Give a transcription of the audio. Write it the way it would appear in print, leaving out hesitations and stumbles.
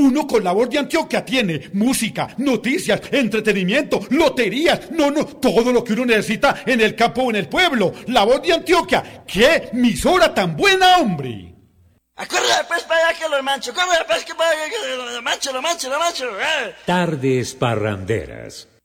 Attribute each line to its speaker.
Speaker 1: Uno con La Voz de Antioquia tiene música, noticias, entretenimiento, loterías, todo lo que uno necesita en el campo o en el pueblo. La Voz de Antioquia, ¡qué emisora tan buena, hombre!
Speaker 2: Córrele pues para allá que lo mancho, córrele pues que lo mancho.
Speaker 3: Tardes parranderas.